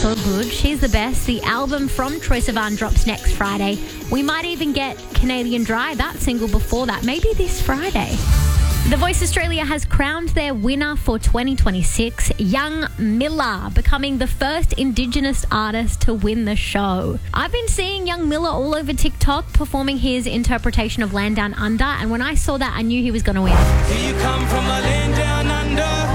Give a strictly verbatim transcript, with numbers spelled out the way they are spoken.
so good. She's the best. The album from Troye Sivan drops next Friday. We might even get Canadian Dry, that single before that, maybe this Friday. The Voice Australia has crowned their winner for twenty twenty-six, Young Miller, becoming the first Indigenous artist to win the show. I've been seeing Young Miller all over TikTok performing his interpretation of Land Down Under, and when I saw that, I knew he was going to win. Do you come from a land down under?